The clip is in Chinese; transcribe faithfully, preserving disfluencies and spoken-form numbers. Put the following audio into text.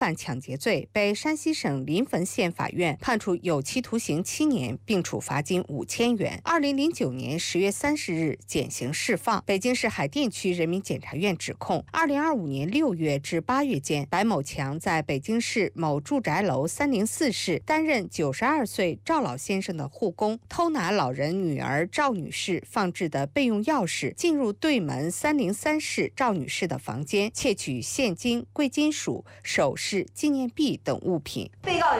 犯抢劫罪，被山西省临汾县法院判处有期徒刑七年，并处罚金五千元。二零零九年十月三十日减刑释放。北京市海淀区人民检察院指控，二零二五年六月至八月间，白某强在北京市某住宅楼三零四室担任九十二岁赵老先生的护工，偷拿老人女儿赵女士放置的备用钥匙，进入对门三零三室赵女士的房间，窃取现金、贵金属、首饰、纪念币等物品。 被告